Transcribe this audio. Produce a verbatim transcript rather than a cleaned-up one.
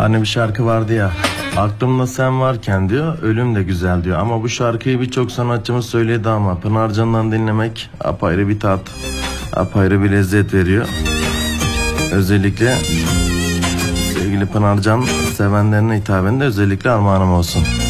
Hani bir şarkı vardı ya, aklımda sen varken diyor, ölüm de güzel diyor. Ama bu şarkıyı birçok sanatçımız söyledi ama Pınar Can'dan dinlemek apayrı bir tat, apayrı bir lezzet veriyor. Özellikle sevgili Pınar Can sevenlerine hitaben de özellikle armağanım olsun.